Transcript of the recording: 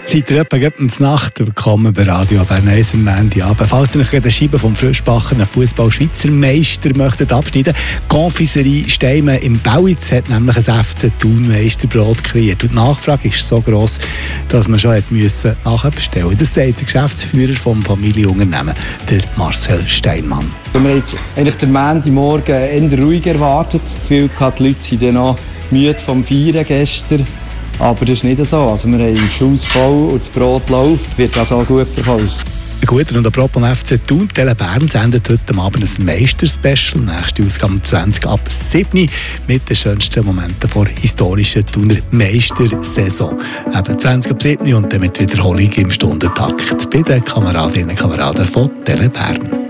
Seid ihr etwa in der Nacht willkommen bei Radio Bern 1 am Montagabend. Falls ihr euch eine Scheibe vom frischbackenen Fußball-Schweizer Meister möchtet abschneiden, Confiserie Steinmann im Bauitz hat nämlich ein FC Thun Meisterbrot kreiert. Und die Nachfrage ist so gross, dass man schon nachher bestellen musste. Das sagt der Geschäftsführer vom Familienunternehmen, der Marcel Steinmann. Wir haben jetzt eigentlich den Montagmorgen eher ruhig erwartet. Das Gefühl gehabt, die Leute sind dann noch müde vom Feiern gestern. Aber das ist nicht so. Also wir haben den Schuss voll und das Brot läuft, wird also auch gut verkauft. Gut, und apropos FC Thun, Tele Bern sendet heute Abend ein Meister-Special. Nächste Ausgabe 20 ab 7 mit den schönsten Momenten der historischen Thuner Meistersaison. Eben 20 ab 7 und dann mit Wiederholung im Stundentakt bei den Kameradinnen und Kameraden von Tele Bern.